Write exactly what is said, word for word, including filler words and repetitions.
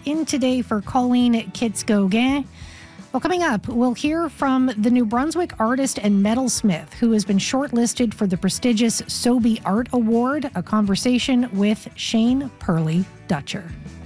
in today for Colleen Kitz-Gauguin. Well, coming up, we'll hear from the New Brunswick artist and metalsmith who has been shortlisted for the prestigious Sobey Art Award, a conversation with Shane Perley Dutcher.